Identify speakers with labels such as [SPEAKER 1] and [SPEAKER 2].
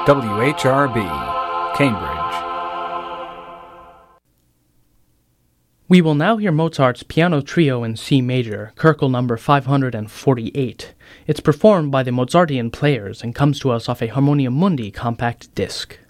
[SPEAKER 1] WHRB, Cambridge.
[SPEAKER 2] We will now hear Mozart's Piano Trio in C major, Köchel number 548. It's performed by the Mozartean Players and comes to us off a Harmonia Mundi compact disc.